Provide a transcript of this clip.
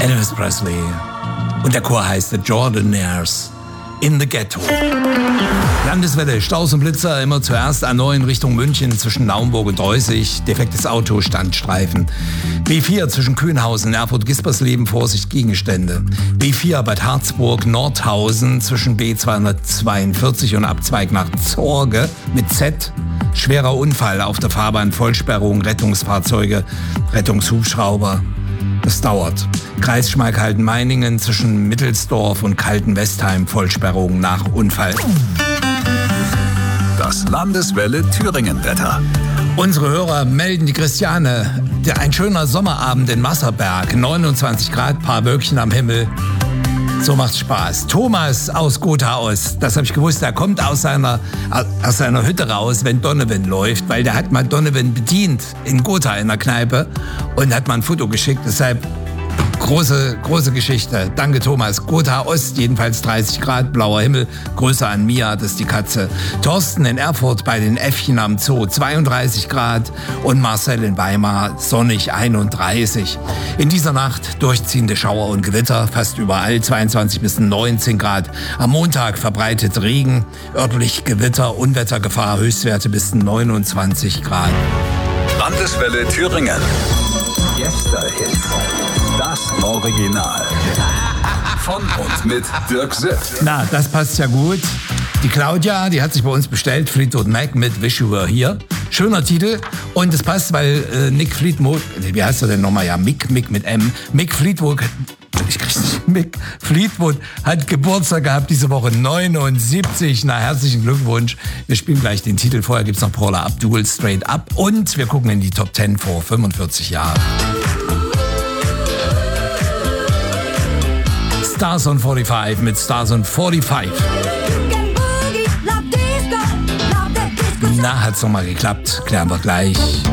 Elvis Presley. Und der Chor heißt The Jordanaires in the Ghetto. Landeswelle, Staus und Blitzer, immer zuerst A9 Richtung München zwischen Naumburg und Dreusig. Defektes Auto, Standstreifen. B4 zwischen Kühnhausen, Erfurt, Gispersleben, Vorsicht, Gegenstände. B4 Bad Harzburg, Nordhausen zwischen B242 und Abzweig nach Zorge mit Z. Schwerer Unfall auf der Fahrbahn, Vollsperrung, Rettungsfahrzeuge, Rettungshubschrauber. Das dauert. Kreis Schmalkalden-Meiningen zwischen Mittelsdorf und Kalten-Westheim, Vollsperrung nach Unfall. Das Landeswelle Thüringen-Wetter. Unsere Hörer melden die Christiane. Ein schöner Sommerabend in Wasserberg, 29 Grad, paar Wölkchen am Himmel. So macht's Spaß. Thomas aus Gotha Ost, das habe ich gewusst, der kommt aus seiner Hütte raus, wenn Donovan läuft, weil der hat mal Donovan bedient in Gotha in der Kneipe und hat mal ein Foto geschickt, deshalb große Geschichte. Danke Thomas. Gotha Ost, jedenfalls 30 Grad, blauer Himmel. Grüße an Mia, das ist die Katze. Thorsten in Erfurt bei den Äffchen am Zoo, 32 Grad. Und Marcel in Weimar, sonnig 31. In dieser Nacht durchziehende Schauer und Gewitter, fast überall 22 bis 19 Grad. Am Montag verbreitet Regen, örtlich Gewitter, Unwettergefahr, Höchstwerte bis 29 Grad. Landeswelle Thüringen. Gäste-Hit. Das Original. Von und mit Dirk Sitt. Na, das passt ja gut. Die Claudia, die hat sich bei uns bestellt, Fleetwood Mac mit Wish You Were Here. Schöner Titel. Und es passt, weil Nick Fleetwood, wie heißt er denn nochmal? Ja, Mick mit M. Mick Fleetwood hat Geburtstag gehabt diese Woche, 79. Na, herzlichen Glückwunsch. Wir spielen gleich den Titel. Vorher gibt's noch Paula Abdul, Straight Up. Und wir gucken in die Top 10 vor 45 Jahren. Stars on 45 mit Stars on 45. Na, hat's noch mal geklappt. Klären wir gleich.